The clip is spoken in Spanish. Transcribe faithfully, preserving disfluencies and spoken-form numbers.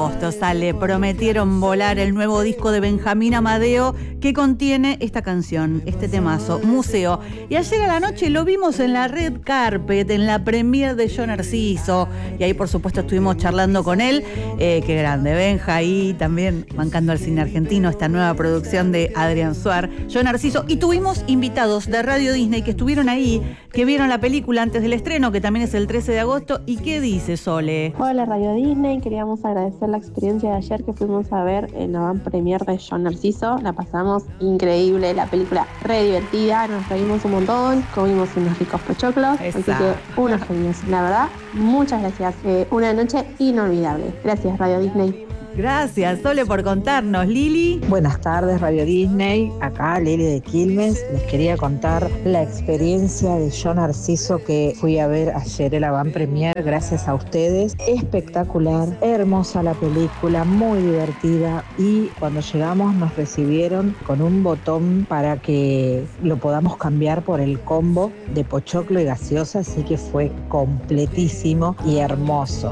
agosto sale Prometieron Volar, el nuevo disco de Benjamín Amadeo, que contiene esta canción, este temazo, Museo. Y ayer a la noche lo vimos en la Red Carpet, en la premiere de Yo Narciso, y ahí por supuesto estuvimos charlando con él. Eh, qué grande, Benja, y también bancando al cine argentino, esta nueva producción de Adrián Suar, Yo Narciso. Y tuvimos invitados de Radio Disney que estuvieron ahí, que vieron la película antes del estreno, que también es el trece de agosto. ¿Y qué dice Sole? Hola Radio Disney, queríamos agradecer la experiencia de ayer que fuimos a ver en la van premier de Yo Narciso. La pasamos increíble, la película re divertida, nos reímos un montón, comimos unos ricos pochoclos, Exacto. así que unos genios, la verdad, muchas gracias, eh, una noche inolvidable. Gracias Radio Disney. Gracias, Sole, por contarnos. Lili. Buenas tardes, Radio Disney. Acá Lili de Quilmes. Les quería contar la experiencia de Yo Narciso que fui a ver ayer en la van premier, gracias a ustedes. Espectacular, hermosa la película, muy divertida. Y cuando llegamos nos recibieron con un botón para que lo podamos cambiar por el combo de pochoclo y gaseosa, así que fue completísimo y hermoso.